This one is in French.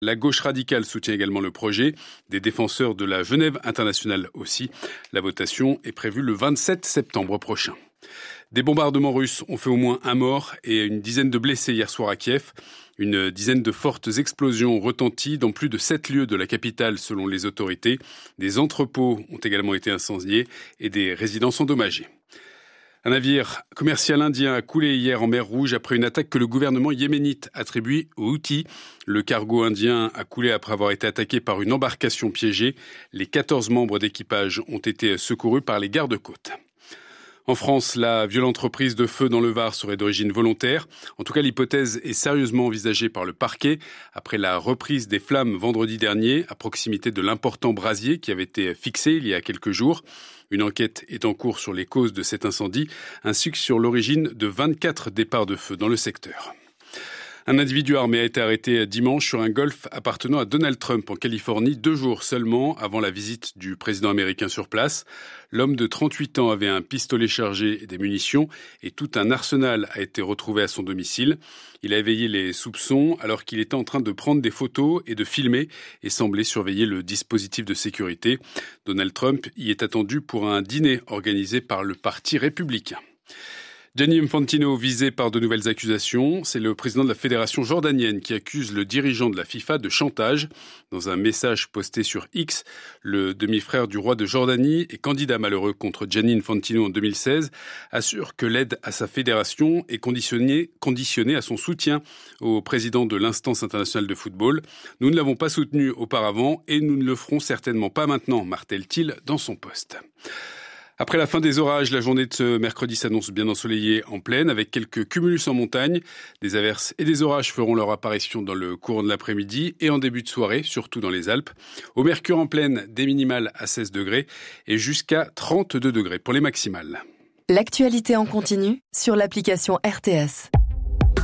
La gauche radicale soutient également le projet, des défenseurs de la Genève internationale aussi. La votation est prévue le 27 septembre prochain. Des bombardements russes ont fait au moins un mort et une dizaine de blessés hier soir à Kiev. Une dizaine de fortes explosions ont retenti dans plus de 7 lieux de la capitale selon les autorités. Des entrepôts ont également été incendiés et des résidences endommagées. Un navire commercial indien a coulé hier en mer Rouge après une attaque que le gouvernement yéménite attribue aux Houthis. Le cargo indien a coulé après avoir été attaqué par une embarcation piégée. Les 14 membres d'équipage ont été secourus par les gardes-côtes. En France, la violente reprise de feu dans le Var serait d'origine volontaire. En tout cas, l'hypothèse est sérieusement envisagée par le parquet après la reprise des flammes vendredi dernier à proximité de l'important brasier qui avait été fixé il y a quelques jours. Une enquête est en cours sur les causes de cet incendie ainsi que sur l'origine de 24 départs de feu dans le secteur. Un individu armé a été arrêté dimanche sur un golf appartenant à Donald Trump en Californie, 2 jours seulement avant la visite du président américain sur place. L'homme de 38 ans avait un pistolet chargé et des munitions et tout un arsenal a été retrouvé à son domicile. Il a éveillé les soupçons alors qu'il était en train de prendre des photos et de filmer et semblait surveiller le dispositif de sécurité. Donald Trump y est attendu pour un dîner organisé par le Parti républicain. Gianni Infantino visé par de nouvelles accusations. C'est le président de la fédération jordanienne qui accuse le dirigeant de la FIFA de chantage. Dans un message posté sur X, le demi-frère du roi de Jordanie et candidat malheureux contre Gianni Infantino en 2016 assure que l'aide à sa fédération est conditionnée à son soutien au président de l'instance internationale de football. Nous ne l'avons pas soutenu auparavant et nous ne le ferons certainement pas maintenant, martèle-t-il dans son post. Après la fin des orages, la journée de ce mercredi s'annonce bien ensoleillée en plaine avec quelques cumulus en montagne. Des averses et des orages feront leur apparition dans le courant de l'après-midi et en début de soirée, surtout dans les Alpes. Au mercure en plaine, des minimales à 16 degrés et jusqu'à 32 degrés pour les maximales. L'actualité en continu sur l'application RTS.